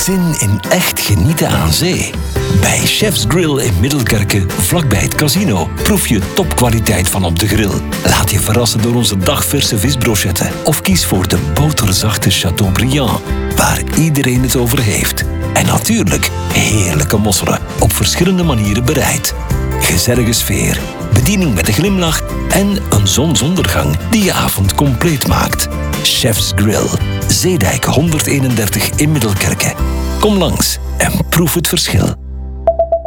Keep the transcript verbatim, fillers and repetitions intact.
Zin in echt genieten aan zee? Bij Chef's Grill in Middelkerke, vlakbij het casino, proef je topkwaliteit van op de grill. Laat je verrassen door onze dagverse visbrochetten. Of kies voor de boterzachte Chateaubriand, waar iedereen het over heeft. En natuurlijk heerlijke mosselen, op verschillende manieren bereid. Gezellige sfeer, bediening met een glimlach en een zonsondergang die je avond compleet maakt. Chef's Grill, Zeedijk honderdeenendertig in Middelkerke. Kom langs en proef het verschil.